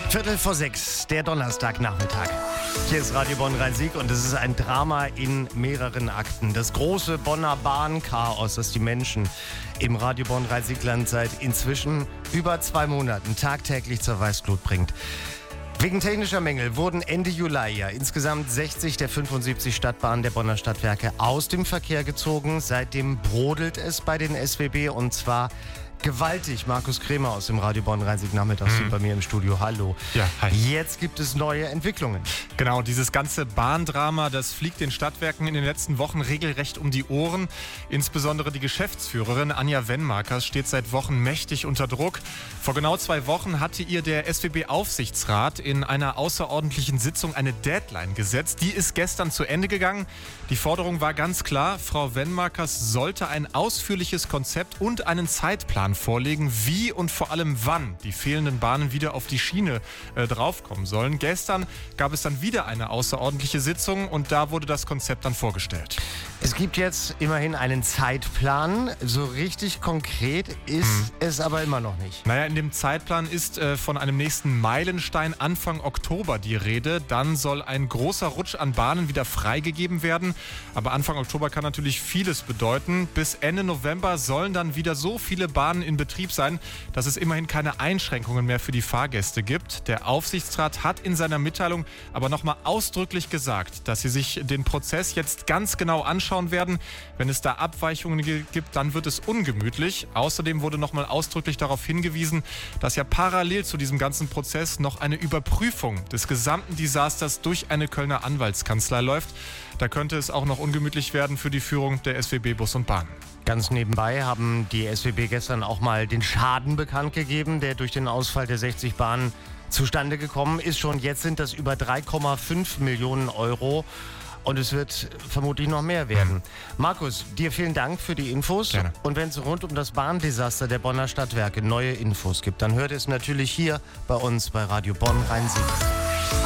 5:45, der Donnerstagnachmittag. Hier ist Radio Bonn Rhein-Sieg und es ist ein Drama in mehreren Akten. Das große Bonner Bahnchaos, das die Menschen im Radio Bonn Rhein-Sieg-Land seit inzwischen über 2 Monaten tagtäglich zur Weißglut bringt. Wegen technischer Mängel wurden Ende Juli ja insgesamt 60 der 75 Stadtbahnen der Bonner Stadtwerke aus dem Verkehr gezogen. Seitdem brodelt es bei den SWB und zwar gewaltig. Markus Krämer aus dem Radio Bonn Rhein-Sieg-Nachmittag steht bei mir im Studio. Hallo. Ja, hi. Jetzt gibt es neue Entwicklungen. Genau, dieses ganze Bahndrama, das fliegt den Stadtwerken in den letzten Wochen regelrecht um die Ohren. Insbesondere die Geschäftsführerin Anja Wenmakers steht seit Wochen mächtig unter Druck. Vor genau 2 Wochen hatte ihr der SWB-Aufsichtsrat in einer außerordentlichen Sitzung eine Deadline gesetzt. Die ist gestern zu Ende gegangen. Die Forderung war ganz klar, Frau Wenmakers sollte ein ausführliches Konzept und einen Zeitplan vorlegen, wie und vor allem wann die fehlenden Bahnen wieder auf die Schiene draufkommen sollen. Gestern gab es dann wieder eine außerordentliche Sitzung und da wurde das Konzept dann vorgestellt. Es gibt jetzt immerhin einen Zeitplan. So richtig konkret ist es aber immer noch nicht. Naja, in dem Zeitplan ist von einem nächsten Meilenstein Anfang Oktober die Rede. Dann soll ein großer Rutsch an Bahnen wieder freigegeben werden. Aber Anfang Oktober kann natürlich vieles bedeuten. Bis Ende November sollen dann wieder so viele Bahnen in Betrieb sein, dass es immerhin keine Einschränkungen mehr für die Fahrgäste gibt. Der Aufsichtsrat hat in seiner Mitteilung aber nochmal ausdrücklich gesagt, dass sie sich den Prozess jetzt ganz genau anschauen werden. Wenn es da Abweichungen gibt, dann wird es ungemütlich. Außerdem wurde nochmal ausdrücklich darauf hingewiesen, dass ja parallel zu diesem ganzen Prozess noch eine Überprüfung des gesamten Desasters durch eine Kölner Anwaltskanzlei läuft. Da könnte es auch noch ungemütlich werden für die Führung der SWB Bus und Bahn. Ganz nebenbei haben die SWB gestern auch mal den Schaden bekannt gegeben, der durch den Ausfall der 60 Bahnen zustande gekommen ist. Schon jetzt sind das über 3,5 Millionen Euro. Und es wird vermutlich noch mehr werden. Markus, dir vielen Dank für die Infos. Gerne. Und wenn es rund um das Bahndesaster der Bonner Stadtwerke neue Infos gibt, dann hört es natürlich hier bei uns bei Radio Bonn Rhein-Sieg.